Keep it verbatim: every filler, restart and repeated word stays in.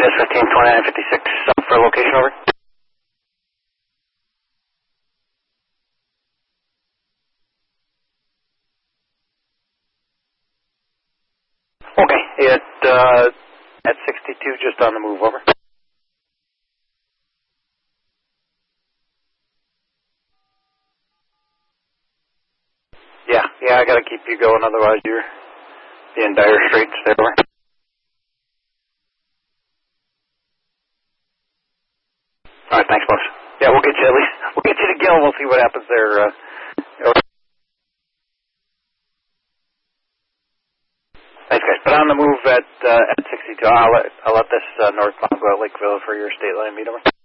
S fifteen twenty-nine fifty-six for location, over. Okay, at, uh, at sixty-two, just on the move, over. Yeah, yeah, I gotta keep you going, otherwise you're in dire straits there, over. Alright, thanks, boss. Yeah, we'll get you at least, we'll get you to Gill, we'll see what happens there, uh, over. Thanks, guys. But on the move at, uh, at sixty-two, I'll let, I'll let this, uh, northbound go out Lakeville for your state line meet, over.